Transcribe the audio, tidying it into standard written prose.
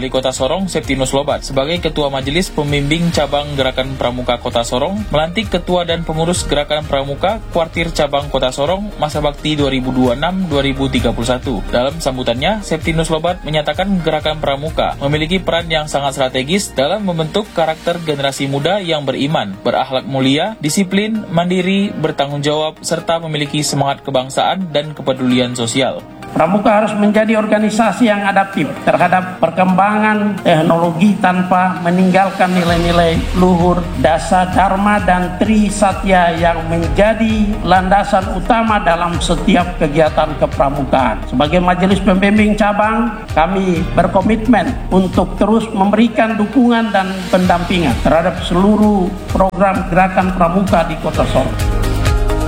Wali Kota Sorong Septinus Lobat sebagai Ketua Majelis Pembimbing Cabang Gerakan Pramuka Kota Sorong melantik Ketua dan Pengurus Gerakan Pramuka Kuartir Cabang Kota Sorong masa bakti 2026-2031. Dalam sambutannya, Septinus Lobat menyatakan Gerakan Pramuka memiliki peran yang sangat strategis dalam membentuk karakter generasi muda yang beriman, berakhlak mulia, disiplin, mandiri, bertanggung jawab, serta memiliki semangat kebangsaan dan kepedulian sosial. Pramuka harus menjadi organisasi yang adaptif terhadap perkembangan teknologi tanpa meninggalkan nilai-nilai luhur, dasa dharma dan tri satya yang menjadi landasan utama dalam setiap kegiatan kepramukaan. Sebagai Majelis Pembimbing Cabang, kami berkomitmen untuk terus memberikan dukungan dan pendampingan terhadap seluruh program gerakan pramuka di Kota Sorong.